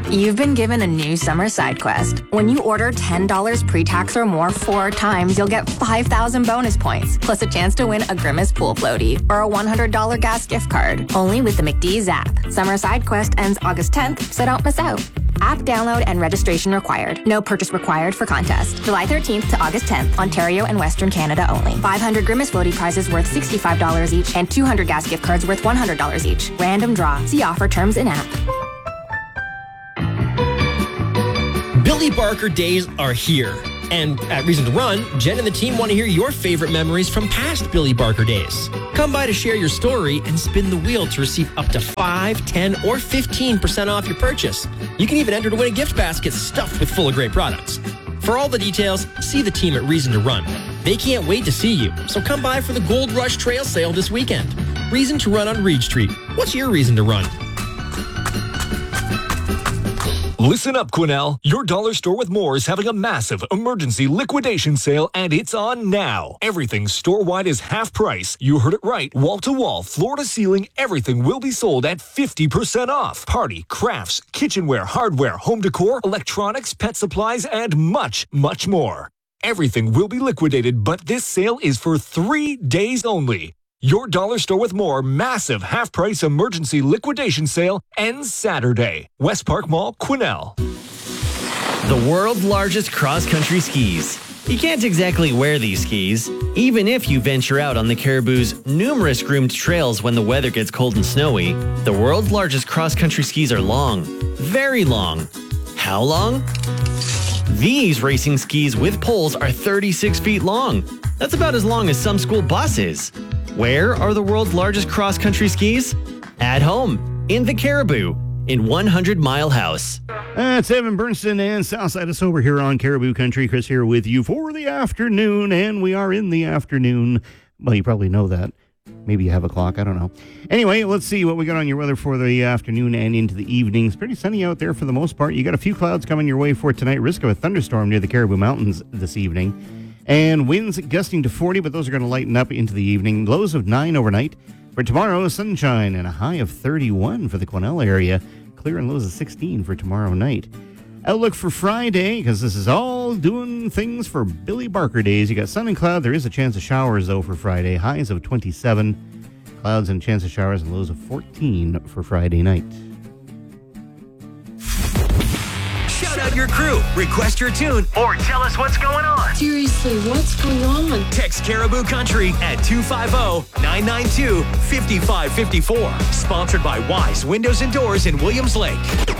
You've been given a new summer side quest. When you order $10 pre-tax or more 4 times, you'll get 5,000 bonus points, plus a chance to win a Grimace pool floaty or a $100 gas gift card. Only with the McDee's app. Summer side quest ends August 10th, so don't miss out. App download and registration required. No purchase required for contest. July 13th to August 10th, Ontario and Western Canada only. 500 Grimace floaty prizes worth $65 each and 200 gas gift cards worth $100 each. Random draw. See offer terms in app. Billy Barker days are here. And at Reason to Run, Jen and the team want to hear your favorite memories from past Billy Barker days. Come by to share your story and spin the wheel to receive up to 5, 10, or 15% off your purchase. You can even enter to win a gift basket stuffed with full of great products. For all the details, see the team at Reason to Run. They can't wait to see you, so come by for the Gold Rush Trail Sale this weekend. Reason to Run on Reed Street. What's your reason to run? Listen up, Quesnel. Your dollar store with more is having a massive emergency liquidation sale, and it's on now. Everything store-wide is half price. You heard it right. Wall-to-wall, floor-to-ceiling, everything will be sold at 50% off. Party, crafts, kitchenware, hardware, home decor, electronics, pet supplies, and much, much more. Everything will be liquidated, but this sale is for 3 days only. Your dollar store with more massive half-price emergency liquidation sale ends Saturday. West Park Mall, Quesnel. The world's largest cross-country skis. You can't exactly wear these skis, even if you venture out on the Caribou's numerous groomed trails when the weather gets cold and snowy. The world's largest cross-country skis are long, very long. How long? These racing skis with poles are 36 feet long. That's about as long as some school bus is. Where are the world's largest cross-country skis? At home, in the Caribou, in 100 Mile House. It's Evan Bernstein and Southside of Sober here on Caribou Country. Chris here with you for the afternoon, and we are in the afternoon. Well, you probably know that. Maybe you have a clock, I don't know. Anyway, let's see what we got on your weather for the afternoon and into the evening. It's pretty sunny out there for the most part. You got a few clouds coming your way for tonight. Risk of a thunderstorm near the Caribou Mountains this evening. And winds gusting to 40, but those are going to lighten up into the evening. Lows of 9 overnight. For tomorrow, sunshine and a high of 31 for the Quesnel area. Clear and lows of 16 for tomorrow night. Outlook for Friday, because this is all doing things for Billy Barker days. You got sun and cloud. There is a chance of showers, though, for Friday. Highs of 27. Clouds and chance of showers and lows of 14 for Friday night. Shout out your crew, request your tune, or tell us what's going on. Seriously, what's going on? Text Caribou Country at 250-992-5554. Sponsored by Wise Windows and Doors in Williams Lake.